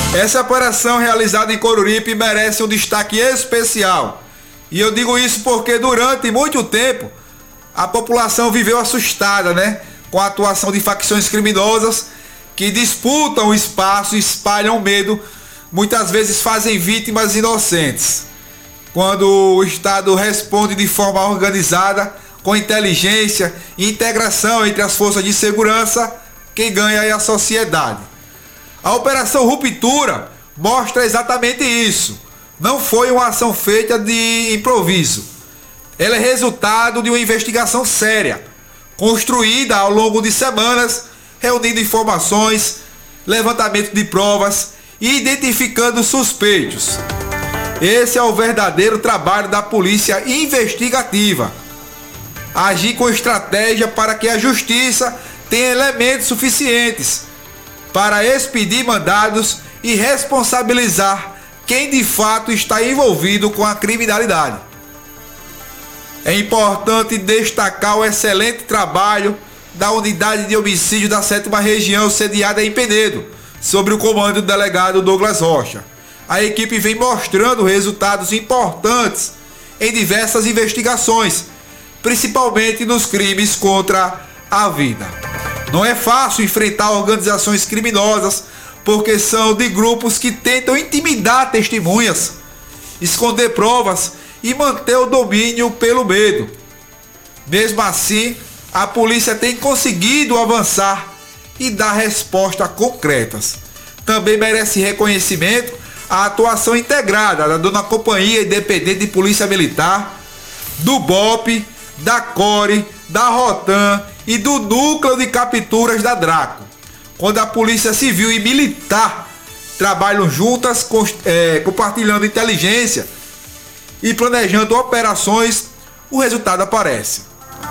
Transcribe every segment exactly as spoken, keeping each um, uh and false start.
Essa operação realizada em Coruripe merece um destaque especial. E eu digo isso porque durante muito tempo a população viveu assustada, né, com a atuação de facções criminosas que disputam o espaço e espalham medo, muitas vezes fazem vítimas inocentes. Quando o Estado responde de forma organizada, com inteligência e integração entre as forças de segurança, quem ganha é a sociedade. A Operação Ruptura mostra exatamente isso. Não foi uma ação feita de improviso. Ela é resultado de uma investigação séria, construída ao longo de semanas, reunindo informações, levantamento de provas e identificando suspeitos. Esse é o verdadeiro trabalho da polícia investigativa. Agir com estratégia para que a justiça tenha elementos suficientes para expedir mandados e responsabilizar quem de fato está envolvido com a criminalidade. É importante destacar o excelente trabalho da Unidade de Homicídio da sétima Região, sediada em Penedo, sob o comando do delegado Douglas Rocha. A equipe vem mostrando resultados importantes em diversas investigações, principalmente nos crimes contra a vida. Não é fácil enfrentar organizações criminosas, porque são de grupos que tentam intimidar testemunhas, esconder provas e manter o domínio pelo medo. Mesmo assim, a polícia tem conseguido avançar e dar respostas concretas. Também merece reconhecimento a atuação integrada da Dona Companhia Independente de Polícia Militar, do B O P, da Core, da Rotan e do Núcleo de Capturas da Draco. Quando a Polícia Civil e Militar trabalham juntas, é, compartilhando inteligência e planejando operações, o resultado aparece.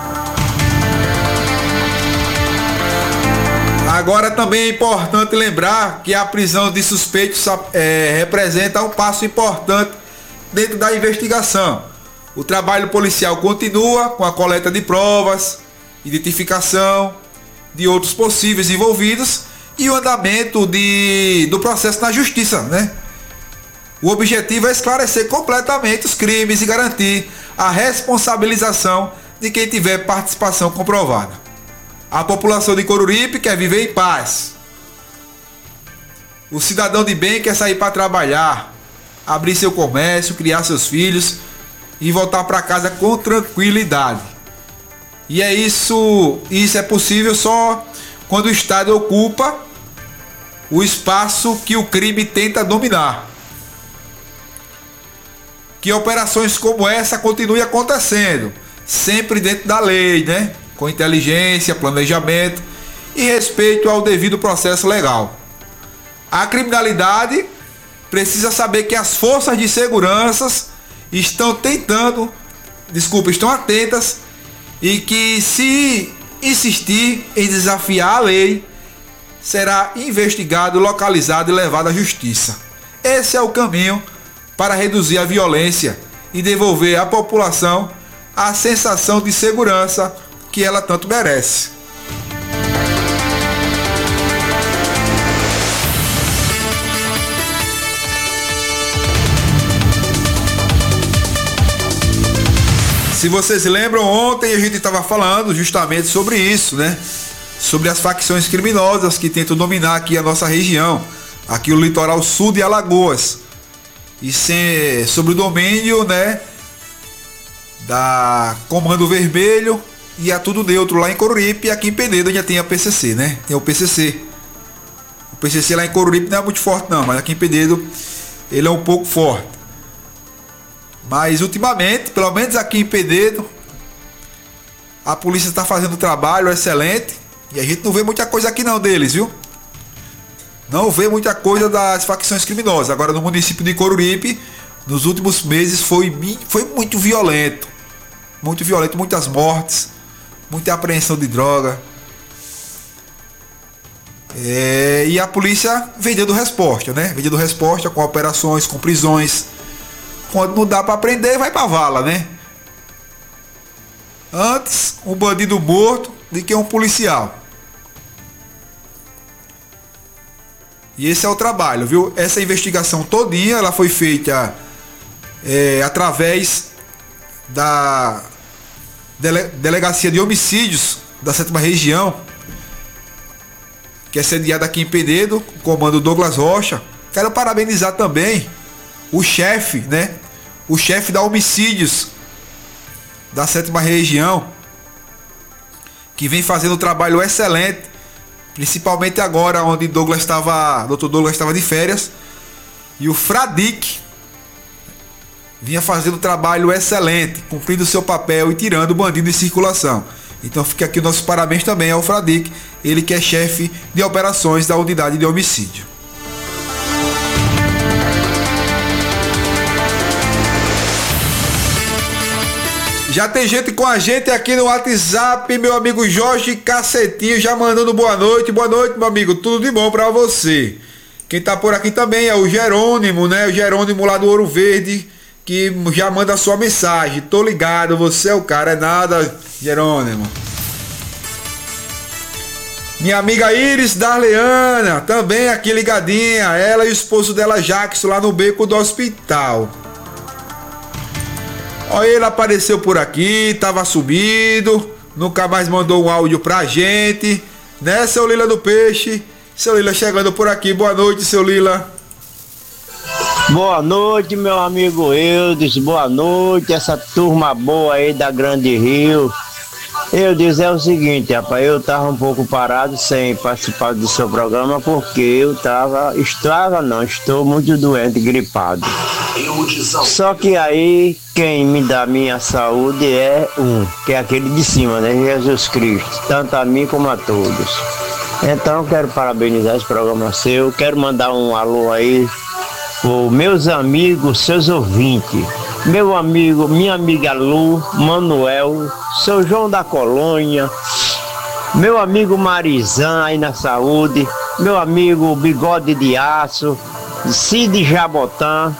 Agora também é importante lembrar que a prisão de suspeitos é, representa um passo importante dentro da investigação. O trabalho policial continua com a coleta de provas, identificação de outros possíveis envolvidos e o andamento de, do processo na justiça, né? O objetivo é esclarecer completamente os crimes e garantir a responsabilização de quem tiver participação comprovada. A população de Coruripe quer viver em paz. O cidadão de bem quer sair para trabalhar, abrir seu comércio, criar seus filhos e voltar para casa com tranquilidade. E é isso, isso é possível só quando o Estado ocupa o espaço que o crime tenta dominar. Que operações como essa continuem acontecendo, sempre dentro da lei, né? Com inteligência, planejamento e respeito ao devido processo legal. A criminalidade precisa saber que as forças de segurança estão tentando, desculpa, estão atentas e que se insistir em desafiar a lei, será investigado, localizado e levado à justiça. Esse é o caminho para reduzir a violência e devolver à população a sensação de segurança que ela tanto merece. Se vocês lembram, ontem a gente estava falando justamente sobre isso, né? Sobre as facções criminosas que tentam dominar aqui a nossa região, aqui o litoral sul de Alagoas. E sem, sobre o domínio, né, da Comando Vermelho e a Tudo Neutro lá em Coruripe, e aqui em Penedo já tem a P C C, né? Tem o P C C. O P C C lá em Coruripe não é muito forte não, mas aqui em Penedo ele é um pouco forte. Mas ultimamente, pelo menos aqui em Penedo, a polícia está fazendo um trabalho excelente e a gente não vê muita coisa aqui não deles, viu? Não vê muita coisa das facções criminosas. Agora no município de Coruripe, nos últimos meses foi, foi muito violento. Muito violento, muitas mortes, muita apreensão de droga. É, e a polícia vem dando resposta, né? Vem dando resposta com operações, com prisões. Quando não dá para prender, vai para vala, né? Antes, um bandido morto do que um policial. E esse é o trabalho, viu? Essa investigação todinha, ela foi feita é, através da dele, Delegacia de Homicídios da sétima Região, que é sediada aqui em Penedo, comando Douglas Rocha. Quero parabenizar também o chefe, né? O chefe da Homicídios da sétima Região, que vem fazendo um trabalho excelente, principalmente agora onde Douglas estava, doutor Douglas estava de férias, e o Fradique vinha fazendo um trabalho excelente, cumprindo o seu papel e tirando o bandido em circulação. Então fica aqui nossos parabéns também ao Fradique, ele que é chefe de operações da unidade de homicídio. Já tem gente com a gente aqui no WhatsApp, meu amigo Jorge Cacetinho, já mandando boa noite. Boa noite, meu amigo, tudo de bom pra você. Quem tá por aqui também é o Jerônimo, né? O Jerônimo lá do Ouro Verde, que já manda a sua mensagem. Tô ligado, você é o cara, é nada, Jerônimo. Minha amiga Iris Darleana, também aqui ligadinha. Ela e o esposo dela, Jackson, lá no beco do hospital. Olha, ele apareceu por aqui, tava subido, nunca mais mandou um áudio pra gente, né, seu Lila do Peixe? Seu Lila chegando por aqui, boa noite, seu Lila. Boa noite, meu amigo Eudes, boa noite, essa turma boa aí da Grande Rio. Eu dizer o seguinte, rapaz, eu tava um pouco parado sem participar do seu programa porque eu tava, estava não, estou muito doente, gripado. Só que aí quem me dá minha saúde é um, que é aquele de cima, né? Jesus Cristo, tanto a mim como a todos. Então quero parabenizar esse programa seu, quero mandar um alô aí os meus amigos, seus ouvintes. Meu amigo, minha amiga Lu, Manuel, seu João da Colônia, meu amigo Marizan aí na saúde, meu amigo Bigode de Aço, Cid Jabotã,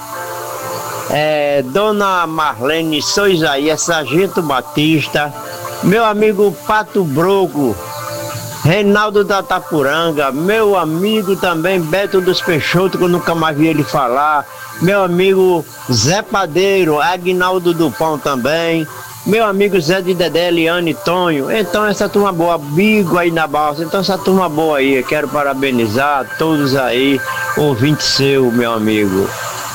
é, Dona Marlene Souzaia, Sargento Batista, meu amigo Pato Broco, Reinaldo da Tapuranga, meu amigo também Beto dos Peixoto, que eu nunca mais vi ele falar, meu amigo Zé Padeiro, Agnaldo do Pão também, meu amigo Zé de Dedé, Eliane Tonho. Então essa turma boa, Bigo aí na balsa, então essa turma boa aí, eu quero parabenizar todos aí, ouvinte seu, meu amigo,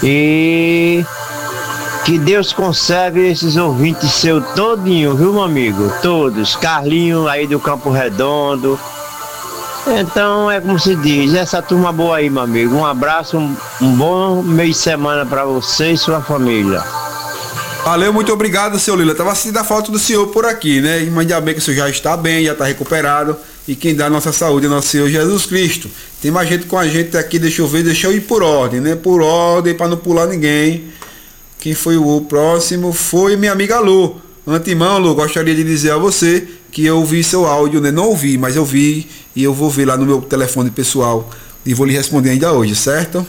e que Deus conserve esses ouvintes seu todinho, viu, meu amigo? Todos, Carlinho aí do Campo Redondo. Então é como se diz, essa turma boa aí, meu amigo. Um abraço, um, um bom meio de semana para você e sua família. Valeu, muito obrigado, seu Lila. Tava sentindo a falta do senhor por aqui, né? Mas ainda bem que o senhor já está bem, já está recuperado. E quem dá a nossa saúde é nosso Senhor Jesus Cristo. Tem mais gente com a gente aqui, deixa eu ver, deixa eu ir por ordem, né? Por ordem, para não pular ninguém. Quem foi o próximo? Foi minha amiga Lu. Antemão, Lu, gostaria de dizer a você que eu ouvi seu áudio, né? Não ouvi, mas eu vi e eu vou ver lá no meu telefone pessoal e vou lhe responder ainda hoje, certo?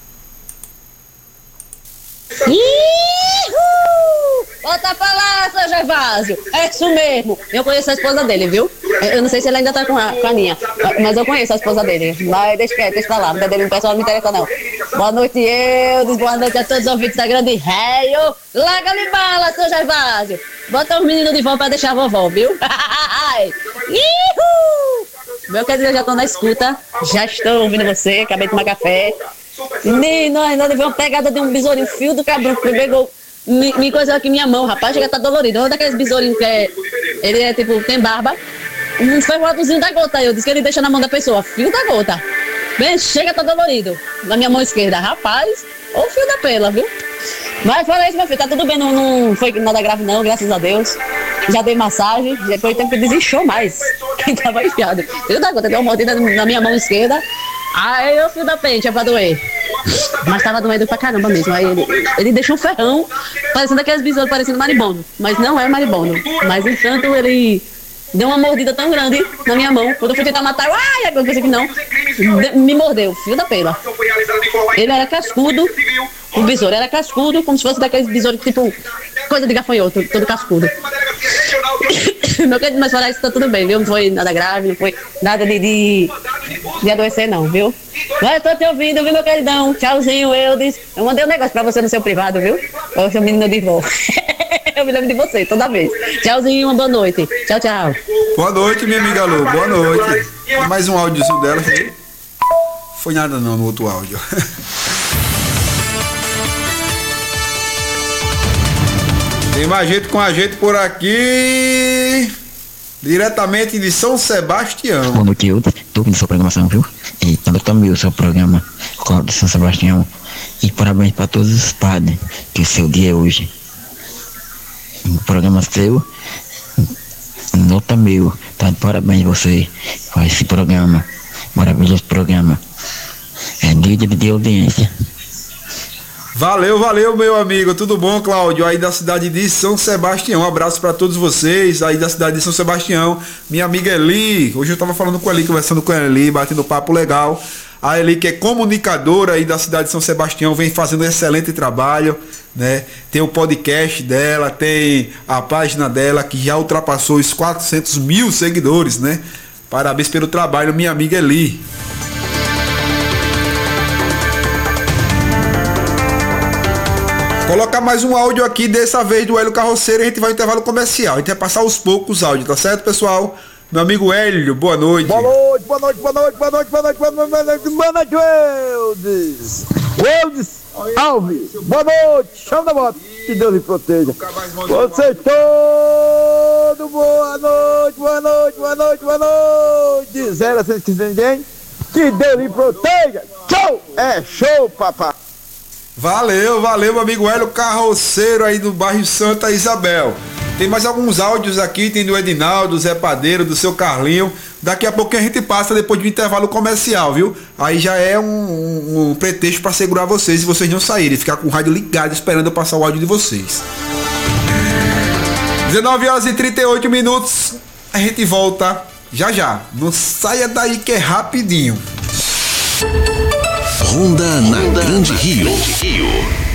Volta pra lá, seu Gervásio. É isso mesmo. Eu conheço a esposa dele, viu? Eu não sei se ele ainda tá com a, com a minha, mas eu conheço a esposa dele. Mas deixa quieto, deixa pra lá. Não dele, o pessoal não me interessa, não. Boa noite, Eudes. Boa noite a todos os ouvintes da Grande Réio. Larga-me bala, seu Gervásio. Bota os meninos de volta pra deixar a vovó, viu? Ihuu! Meu querido, eu já tô na escuta. Já estou ouvindo você. Acabei de tomar café. Menino, ainda levei uma pegada de um besourinho, fio do cabrão que pegou. Me, me coisou aqui minha mão, rapaz, chega a tá dolorido. Um daqueles besourinhos que é, ele é tipo, tem barba. Um ferroadozinho da gota, eu disse que ele deixa na mão da pessoa, fio da gota. Bem, chega, tá dolorido. Na minha mão esquerda, rapaz, ou fio da pela, viu? Mas fala isso, meu filho, tá tudo bem, não, não foi nada grave não, graças a Deus. Já dei massagem, depois tempo que desinchou mais, quem tava enfiado. Fio da gota, deu uma mordida na minha mão esquerda. Aí o fio da pente é pra doer. Mas tava doendo pra caramba mesmo. Aí ele, ele deixou um ferrão, parecendo aqueles besouros, parecendo maribondo. Mas não é maribondo. Mas entanto ele deu uma mordida tão grande na minha mão. Quando eu fui tentar matar, eu, ai, eu pensei que não. De, me mordeu, fio da pela. Ele era cascudo, o besouro era cascudo, como se fosse daqueles besouros tipo coisa de gafanhoto, todo cascudo. Meu querido, mas falar isso tá tudo bem, viu? Não foi nada grave, não foi nada de, de de adoecer não, viu? Mas eu tô te ouvindo, viu, meu queridão? Tchauzinho, Eudes. Eu mandei um negócio pra você no seu privado, viu? Eu sou menino de vó. Eu me lembro de você, toda vez. Tchauzinho, uma boa noite. Tchau, tchau. Boa noite, minha amiga Lu. Boa noite. Mais um áudiozinho dela. Foi nada não no outro áudio. Tem mais gente com a gente por aqui. Diretamente de São Sebastião. Boa noite, eu tô ouvindo sua programação, viu? E também também o seu programa, Cláudio de São Sebastião. E parabéns para todos os padres, que o seu dia é hoje. O programa seu, nota meu, tá de parabéns você com esse programa, maravilhoso programa. É dia de, de audiência. Valeu, valeu, meu amigo. Tudo bom, Cláudio? Aí da cidade de São Sebastião. Um abraço para todos vocês aí da cidade de São Sebastião. Minha amiga Eli. Hoje eu tava falando com a Eli, conversando com a Eli, batendo papo legal. A Eli, que é comunicadora aí da cidade de São Sebastião, vem fazendo um excelente trabalho, né? Tem o podcast dela, tem a página dela que já ultrapassou os quatrocentos mil seguidores, né? Parabéns pelo trabalho, minha amiga Eli. Colocar mais um áudio aqui, dessa vez do Hélio Carroceiro, e a gente vai ao intervalo comercial. A gente vai passar aos poucos áudios, tá certo, pessoal? Meu amigo Hélio, boa noite. Boa noite, boa noite, boa noite, boa noite, boa noite, boa noite, boa noite, boa noite, Eudes. Eudes Alves, boa noite, chama da moto, que Deus lhe proteja. Vocês todos, boa noite, boa noite, boa noite, boa noite. Zero, vocês quiserem ninguém, que Deus lhe proteja. Tchau, é show, papai. Valeu, valeu, meu amigo Hélio Carroceiro aí do bairro Santa Isabel. Tem mais alguns áudios aqui, tem do Edinaldo, do Zé Padeiro, do seu Carlinho. Daqui a pouco a gente passa depois do intervalo comercial, viu? Aí já é um, um, um pretexto para segurar vocês e vocês não saírem, ficar com o rádio ligado esperando eu passar o áudio de vocês. dezenove horas e trinta e oito minutos, a gente volta já já. Não saia daí que é rapidinho. Ronda na Grande Rio.